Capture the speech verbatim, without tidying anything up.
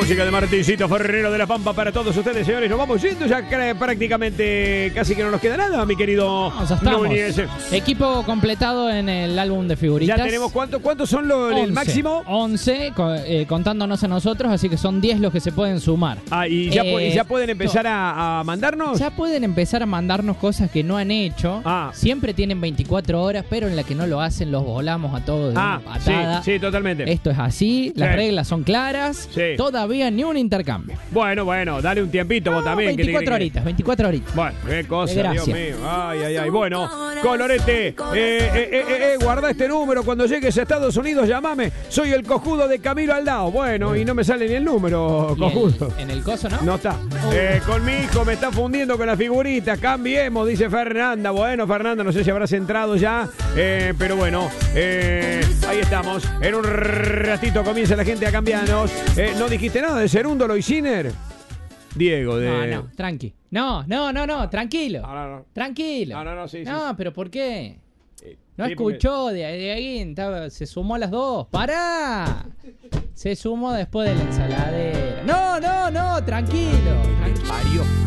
música de Martincito Ferrero de la Pampa para todos ustedes, señores. Nos vamos yendo ya prácticamente, casi que no nos queda nada, mi querido no, ya estamos. Núñez. Equipo completado en el álbum de figuritas. Ya tenemos, ¿cuántos cuántos son los, el máximo? once, eh, contándonos a nosotros, así que son diez los que se pueden sumar. Ah, y ya, eh, y ya pueden empezar a, a mandarnos. Ya pueden empezar a mandarnos cosas que no han hecho. Ah. Siempre tienen veinticuatro horas, pero en la que no lo hacen los volamos a todos de Ah, una patada. sí, sí, totalmente. Esto es así, las Sí. reglas son claras. Sí. Todavía ni un intercambio. Bueno, bueno, dale un tiempito vos No, también. veinticuatro que horitas, veinticuatro horitas. Bueno, qué cosa, De Dios gracia. mío. Ay, ay, ay. Bueno, Colorete, eh, eh, eh, eh, guarda este número. Cuando llegues a Estados Unidos, llámame. Soy el cojudo de Camilo Aldao. Bueno, y no me sale ni el número, Y cojudo. el- en el coso, ¿no? No está. Eh, con mi hijo me está fundiendo con las figuritas. Cambiemos, dice Fernanda. Bueno, Fernanda, no sé si habrás entrado ya. Eh, pero bueno, eh, ahí estamos. En un ratito comienza la gente a cambiarnos. Eh, ¿No dijiste nada de Cerúndolo y Sinner? Diego, de... No, no, tranqui. No, no, no, no, tranquilo. No, no, no. Tranquilo. No, no, no, sí, No, sí. pero ¿por qué? Eh, No sí, escuchó de, de ahí, estaba- se sumó a las dos. ¡Pará! Se sumó después de la ensaladera. No, no, no, tranquilo. porque- tranquilo. Parió.